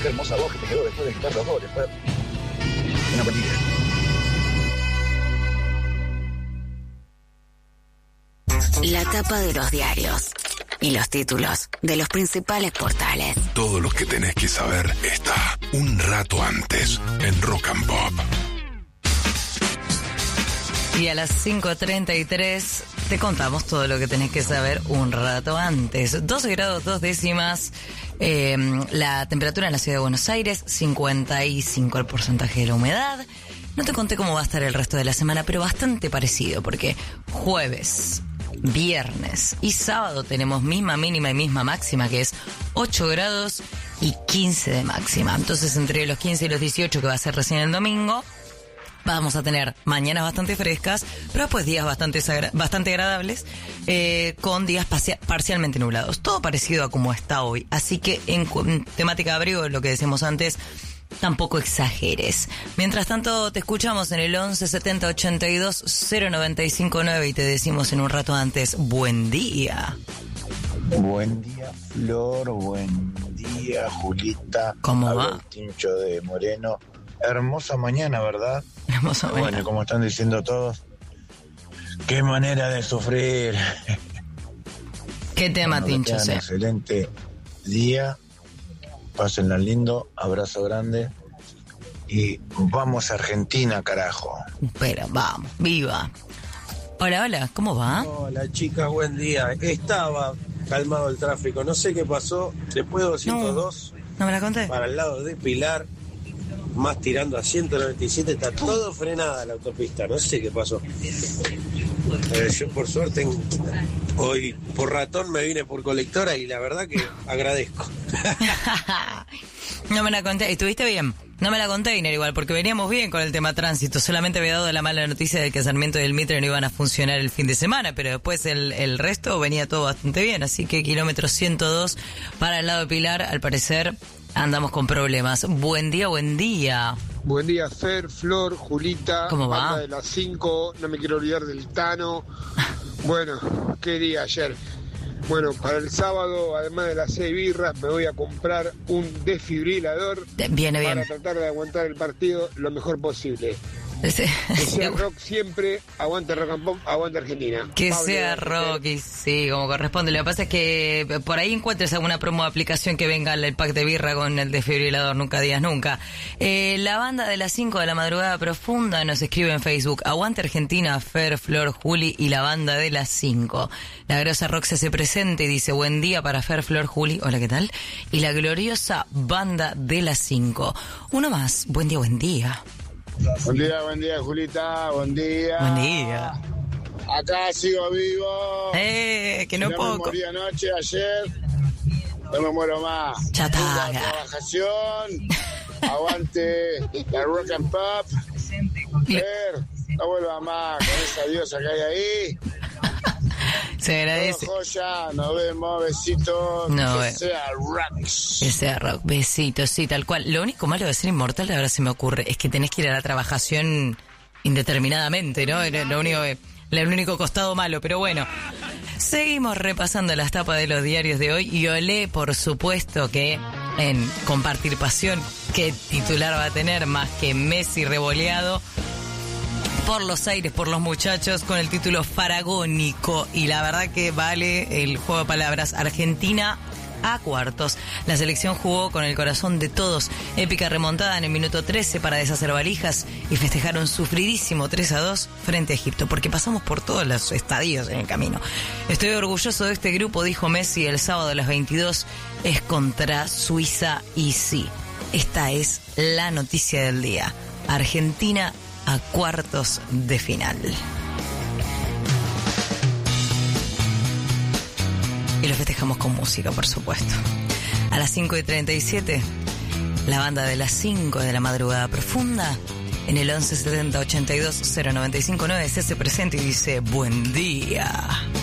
Qué hermosa voz que te quedó después de quitar los goles. Fue una peligro. La tapa de los diarios y los títulos de los principales portales. Todo lo que tenés que saber está un rato antes en Rock and Pop. Y a las 5:33 te contamos todo lo que tenés que saber un rato antes. 12 grados 2 décimas, la temperatura en la ciudad de Buenos Aires, 55 el porcentaje de la humedad. No te conté cómo va a estar el resto de la semana, pero bastante parecido, porque jueves, viernes y sábado tenemos misma mínima y misma máxima, que es 8 grados y 15 de máxima. Entonces, entre los 15 y los 18, que va a ser recién el domingo, vamos a tener mañanas bastante frescas, pero después días bastante agradables, con días parcialmente nublados. Todo parecido a como está hoy. Así que en temática de abrigo, lo que decíamos antes, tampoco exageres. Mientras tanto, te escuchamos en el 11 70 82 0959 y te decimos en un rato antes, buen día. Buen día, Flor. Buen día, Julita. ¿Cómo va? El Tincho de Moreno. Hermosa mañana, ¿verdad? Hermosa mañana. Bueno, como están diciendo todos, qué manera de sufrir. ¿Qué tema, Bueno, Tincho? Sí. Excelente día. Pásenla lindo. Abrazo grande. Y vamos a Argentina, carajo. Pero vamos, viva. Hola, hola, ¿cómo va? Hola chicas, buen día. Estaba calmado el tráfico, no sé qué pasó. Después de 202, ¿No me la conté? para el lado de Pilar, más tirando a 197, está todo frenada la autopista, no sé qué pasó. Yo por suerte hoy por ratón me vine por colectora y la verdad que agradezco. No me la conté, estuviste bien. No me la conté, Iner, igual, porque veníamos bien con el tema tránsito. Solamente había dado la mala noticia de que Sarmiento y el Mitre no iban a funcionar el fin de semana, pero después el resto venía todo bastante bien. Así que kilómetro 102 para el lado de Pilar, al parecer andamos con problemas. Buen día, buen día. Buen día, Fer, Flor, Julita. ¿Cómo va? Banda de las 5, no me quiero olvidar del Tano. Bueno, qué día ayer. Bueno, para el sábado, además de las 6 birras, me voy a comprar un desfibrilador. Viene bien. Para tratar de aguantar el partido lo mejor posible. Que Sí. sea rock siempre, aguante Rock and Pop, aguante Argentina. Que Pablo, sea Fer. rock y sí, como corresponde. Lo que pasa es que por ahí encuentres alguna promo de aplicación que venga el pack de birra con el desfibrilador, nunca digas nunca. La banda de las 5 de la madrugada profunda nos escribe en Facebook: aguante Argentina, Fer, Flor, Juli y la banda de las 5. La grosa rock se hace presente y dice: buen día para Fer, Flor, Juli, hola, ¿qué tal? Y la gloriosa banda de las 5. Uno más, buen día, buen día. Buen día, Julita, buen día. Buen día. Acá sigo vivo. Que no me poco. morí anoche, ayer. No me muero más. Chataga. Trabajación. Aguante la Rock and Pop. Fer, no vuelva más con esa diosa que hay ahí. Se agradece. Todo joya, nos vemos, besitos. No, que sea rock. Que sea rock, besitos, sí, tal cual. Lo único malo de ser inmortal, ahora se me ocurre, es que tenés que ir a la trabajación indeterminadamente, ¿no? Era el único costado malo, pero bueno. Seguimos repasando las tapas de los diarios de hoy y olé, por supuesto, que en Compartir Pasión, ¿qué titular va a tener más que Messi revoleado por los aires, por los muchachos, con el título faragónico? Y la verdad que vale el juego de palabras. Argentina a cuartos. La selección jugó con el corazón de todos. Épica remontada en el minuto 13 para deshacer valijas y festejaron sufridísimo 3-2 frente a Egipto, porque pasamos por todos los estadios en el camino. Estoy orgulloso de este grupo, dijo Messi el sábado a las 22, es contra Suiza y sí. Esta es la noticia del día. Argentina a cuartos de final. Y lo festejamos con música, por supuesto. A las 5:37, la banda de las 5 de la madrugada profunda, en el 11 70 82 0959, se hace presente y dice: buen día.